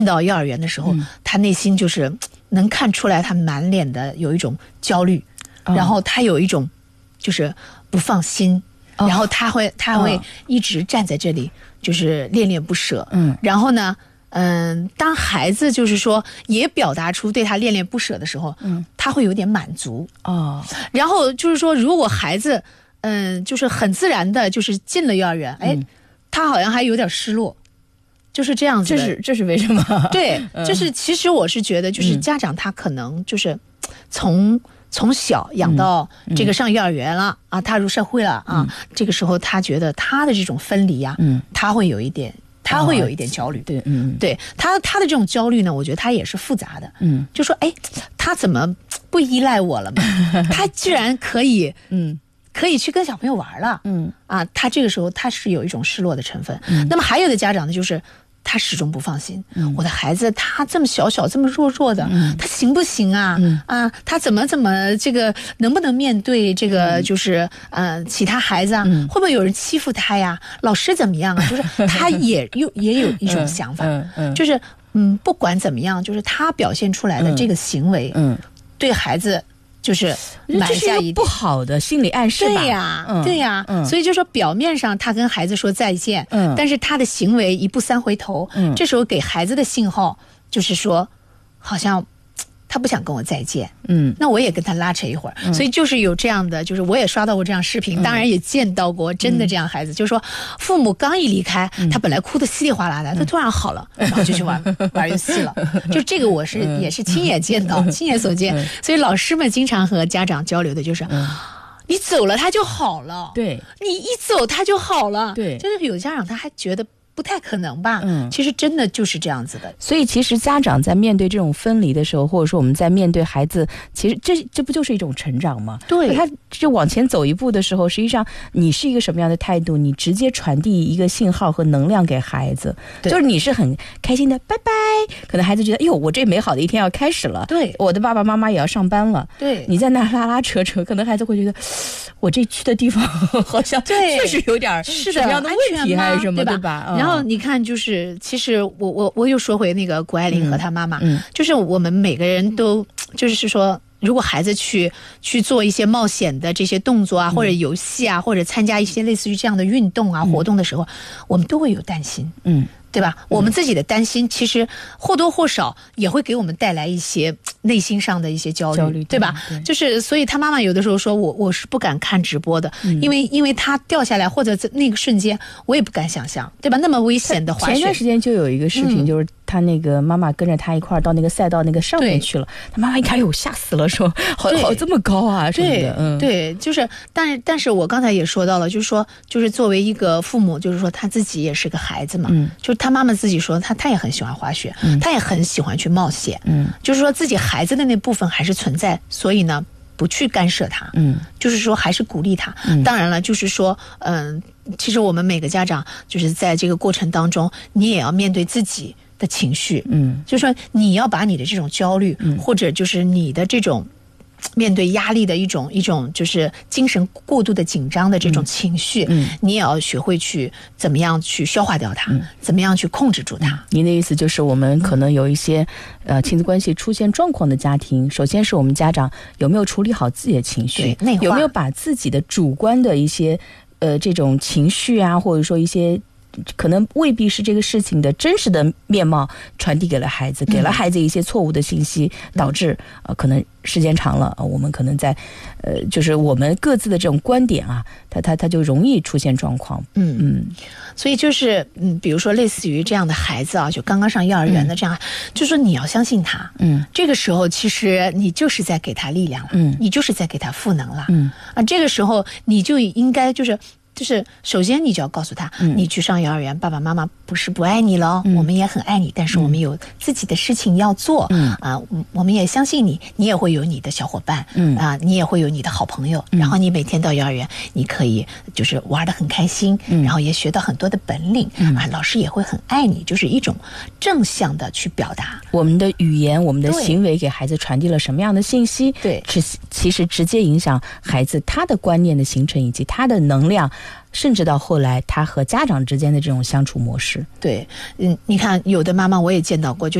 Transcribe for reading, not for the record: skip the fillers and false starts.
到幼儿园的时候，他内心就是能看出来他满脸的有一种焦虑，然后他有一种就是不放心，然后他会一直站在这里就是恋恋不舍。然后呢当孩子就是说也表达出对他恋恋不舍的时候，他会有点满足。然后就是说如果孩子就是很自然的就是进了幼儿园，他好像还有点失落，就是这样子的。 这是为什么？ 对，就是其实我是觉得就是家长他可能就是从小养到这个上幼儿园了踏入社会了这个时候他觉得他的这种分离他会有一点焦虑。 对， 对，他的这种焦虑呢，我觉得他也是复杂的。就说他怎么不依赖我了嘛？他居然可以去跟小朋友玩了。他这个时候他是有一种失落的成分。那么还有的家长呢，就是他始终不放心，我的孩子他这么小这么弱的，他行不行啊？他怎么这个能不能面对这个就是其他孩子会不会有人欺负他呀？老师怎么样啊？就是他也有一种想法，就是不管怎么样，就是他表现出来的这个行为，对孩子就是埋下一不好的心理暗示吧。 对呀，所以就说表面上他跟孩子说再见，但是他的行为一步三回头，这时候给孩子的信号就是说好像他不想跟我再见，那我也跟他拉扯一会儿，所以就是有这样的，就是我也刷到过这样视频，当然也见到过真的这样孩子，就是说父母刚一离开，他本来哭得稀里哗啦的，他突然好了，然后就去玩游戏了，就这个我也是亲眼见到，亲眼所见，所以老师们经常和家长交流的就是。你走了他就好了， 对， 你一走他就好了， 对， 就是有家长他还觉得不太可能吧，其实真的就是这样子的。 所以其实家长在面对这种分离的时候，或者说我们在面对孩子，其实这不就是一种成长吗？ 对， 他就往前走一步的时候，实际上你是一个什么样的态度，你直接传递一个信号和能量给孩子，就是你是很开心的拜拜，可能孩子觉得哟，我这美好的一天要开始了， 对， 我的爸爸妈妈也要上班了， 对， 你在那拉扯，可能孩子会觉得我这去的地方好像确实有点是什么样的问题还是什么，对吧？ 然后你看就是其实我又说回那个谷爱凌和她妈妈，就是我们每个人都就是说如果孩子去做一些冒险的这些动作或者游戏或者参加一些类似于这样的运动活动的时候，我们都会有担心，对吧？我们自己的担心其实或多或少也会给我们带来一些内心上的一些焦虑，对吧？就是所以他妈妈有的时候说我是不敢看直播的，因为他掉下来或者在那个瞬间我也不敢想象，对吧？那么危险的滑雪， 前段时间就有一个视频，就是他那个妈妈跟着他一块到那个赛道那个上面去了，他妈妈一看哟吓死了，说好这么高啊什么的， 对，就是但是我刚才也说到了，就是说就是作为一个父母，就是说他自己也是个孩子嘛，就是他妈妈自己说他也很喜欢滑雪，他也很喜欢去冒险，就是说自己孩子的那部分还是存在，所以呢不去干涉他，就是说还是鼓励他，当然了就是说其实我们每个家长就是在这个过程当中你也要面对自己的情绪，就是说你要把你的这种焦虑，或者就是你的这种面对压力的一种就是精神过度的紧张的这种情绪，你也要学会去怎么样去消化掉它，怎么样去控制住它。 您的意思就是我们可能有一些亲子关系出现状况的家庭，首先是我们家长有没有处理好自己的情绪，有没有把自己的主观的一些这种情绪或者说一些可能未必是这个事情的真实的面貌传递给了孩子，给了孩子一些错误的信息，导致可能时间长了我们可能在就是我们各自的这种观点它就容易出现状况。 所以就是比如说类似于这样的孩子就刚刚上幼儿园的这样，就说你要相信他，这个时候其实你就是在给他力量了，你就是在给他赋能了，这个时候你就应该就是首先你就要告诉他，你去上幼儿园，爸爸妈妈不是不爱你了，我们也很爱你，但是我们有自己的事情要做，我们也相信你，你也会有你的小伙伴，你也会有你的好朋友，然后你每天到幼儿园你可以就是玩得很开心，然后也学到很多的本领，老师也会很爱你，就是一种正向的去表达我们的语言，我们的行为给孩子传递了什么样的信息， 对， 其实直接影响孩子他的观念的形成以及他的能量甚至到后来他和家长之间的这种相处模式。 对，你看有的妈妈我也见到过，就